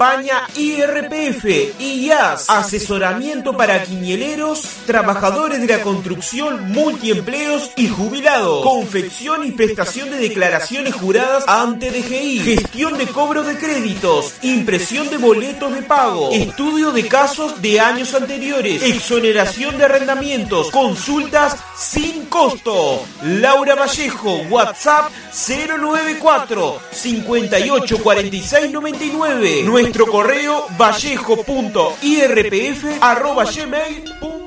España IRPF, IAS, asesoramiento para quinieleros, trabajadores de la construcción, multiempleos y jubilados, confección y prestación de declaraciones juradas ante DGI, gestión de cobro de créditos, impresión de boletos de pago, estudio de casos de años anteriores, exoneración de arrendamientos, consultas sin costo. Laura Vallejo, WhatsApp 094 58 46 99. Nuestro correo vallejo.irpf@gmail.com.